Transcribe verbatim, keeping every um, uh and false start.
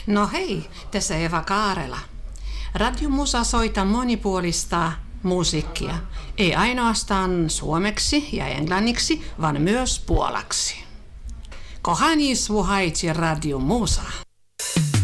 No hei, tässä Eva Kaarela. Radio Musa soittaa monipuolista musiikkia. Ei ainoastaan suomeksi ja englanniksi, vaan myös puolaksi. Kohani słuchajcie Radio Musa.